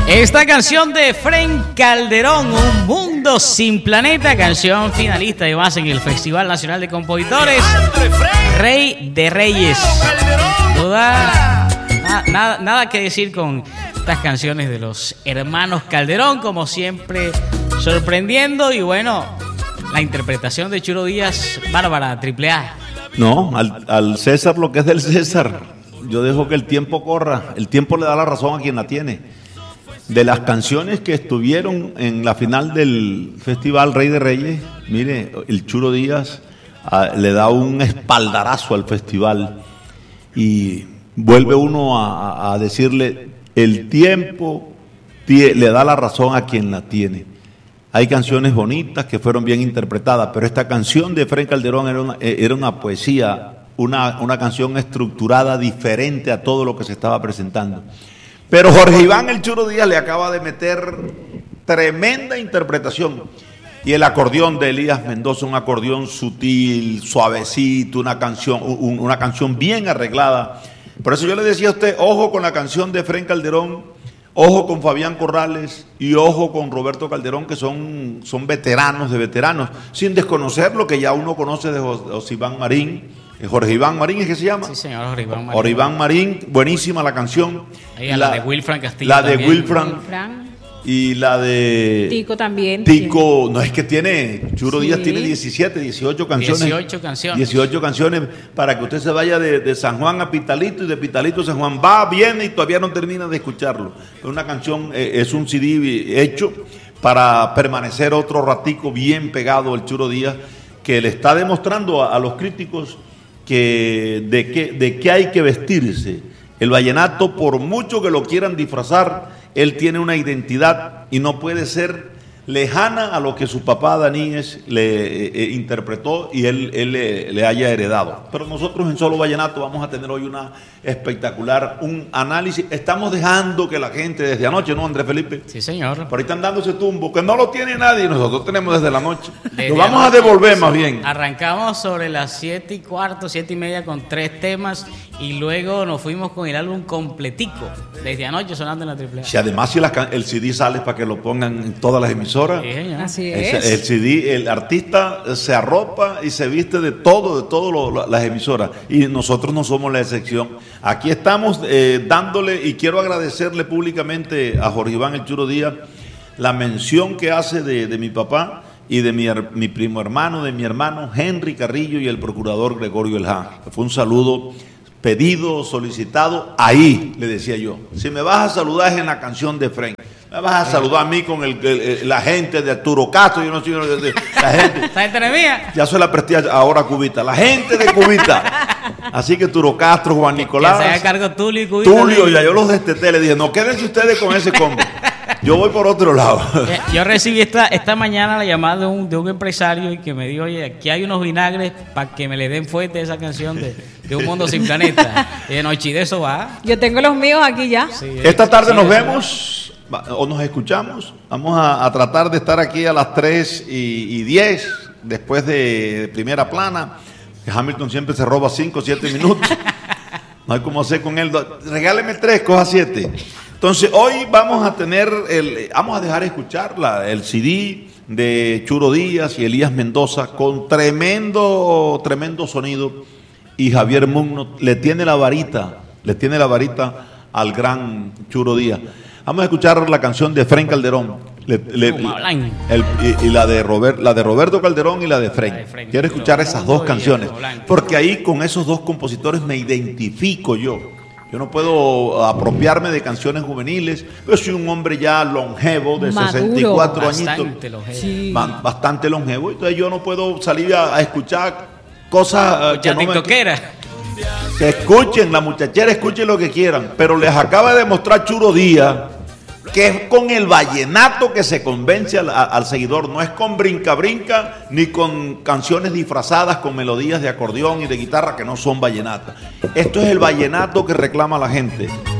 Esta canción de Fren Calderón, Un Mundo Sin Planeta, canción finalista además en el Festival Nacional de Compositores, Rey de Reyes. Nada que decir con estas canciones de los hermanos Calderón, como siempre sorprendiendo. Y bueno, la interpretación de Churo Díaz, bárbara, triple A. No, al César lo que es del César. Yo dejo que el tiempo corra. El tiempo le da la razón a quien la tiene. De las canciones que estuvieron en la final del Festival Rey de Reyes, mire, el Churo Díaz le da un espaldarazo al festival y vuelve uno a decirle, el tiempo le da la razón a quien la tiene. Hay canciones bonitas que fueron bien interpretadas, pero esta canción de Fren Calderón era una poesía, una canción estructurada diferente a todo lo que se estaba presentando. Pero Jorge Iván el Churo Díaz le acaba de meter tremenda interpretación. Y el acordeón de Elías Mendoza, un acordeón sutil, suavecito, una canción bien arreglada. Por eso yo le decía a usted, ojo con la canción de Fren Calderón, ojo con Fabián Corrales y ojo con Roberto Calderón, que son veteranos de veteranos, sin desconocer lo que ya uno conoce de José Iván Marín. Jorge Iván Marín, ¿es que se llama? Sí, señor, Jorge Iván Marín. Jorge Iván Marín, buenísima la canción. La de Wilfran Castillo. La de también. Wilfran. Y la de Tico también. Tico, no es que tiene, Churo Díaz tiene 18 canciones. 18 canciones. 18 canciones para que usted se vaya de San Juan a Pitalito y de Pitalito a San Juan. Va, viene y todavía no termina de escucharlo. Es una canción, es un CD hecho para permanecer otro ratico bien pegado el Churo Díaz, que le está demostrando a los críticos de qué hay que vestirse. El vallenato, por mucho que lo quieran disfrazar, él tiene una identidad y no puede ser lejana a lo que su papá Daníes le interpretó y él le haya heredado. Pero nosotros en Solo Vallenato vamos a tener hoy un análisis. Estamos dejando que la gente desde anoche, ¿no, Andrés Felipe? Sí, señor. Por ahí están dándose tumbo, que no lo tiene nadie, nosotros tenemos desde la noche. Lo vamos a devolver más bien. Arrancamos sobre las 7:15, 7:30 con 3 temas y luego nos fuimos con el álbum completico, desde anoche sonando en la AAA. Si además el CD sale para que lo pongan en todas las emisoras. Sí, así es. El CD, el artista se arropa y se viste de todo las emisoras. Y nosotros no somos la excepción. Aquí estamos dándole, y quiero agradecerle públicamente a Jorge Iván el Churo Díaz la mención que hace de mi papá y de mi primo hermano, de mi hermano Henry Carrillo y el procurador Gregorio Eljá. Fue un saludo pedido, solicitado, ahí le decía yo. Si me vas a saludar es en la canción de Fren. Me vas a saludar a mí con la gente de Arturo Castro, yo no soy la gente. ¿Esa gente no es mía? Ya se la presté ahora a Cubita, la gente de Cubita. Así que Arturo Castro, Juan Nicolás. Que se haga cargo Tulio y Cubita. Tulio, ya yo los desteté, le dije, no quédense ustedes con ese combo. Yo voy por otro lado. Yo recibí esta mañana la llamada de un empresario y que me dijo, oye, aquí hay unos vinagres para que me le den fuerte esa canción de Un Mundo Sin Planeta. Y de noche de eso va. Yo tengo los míos aquí ya. Sí, esta tarde nos vemos o nos escuchamos. Vamos a tratar de estar aquí a las 3:10 después de primera plana. Hamilton siempre se roba 5 o 7 minutos. No hay cómo hacer con él. Regáleme 3, coja 7. Entonces hoy vamos a dejar escuchar el CD de Churo Díaz y Elías Mendoza con tremendo sonido, y Javier Mugno le tiene la varita al gran Churo Díaz. Vamos a escuchar la canción de Fren Calderón y la de Roberto Calderón y la de Fren. Quiero escuchar esas dos canciones porque ahí con esos dos compositores me identifico yo. Yo no puedo apropiarme de canciones juveniles. Yo soy un hombre ya longevo, de Maduro, 64 añitos. Bastante longevo. Sí. Bastante longevo. Entonces yo no puedo salir a escuchar cosas que no que escuchen, la muchachera escuchen lo que quieran. Pero les acaba de demostrar Churo Díaz que es con el vallenato que se convence al seguidor, no es con brinca ni con canciones disfrazadas con melodías de acordeón y de guitarra que no son vallenatas. Esto es el vallenato que reclama la gente.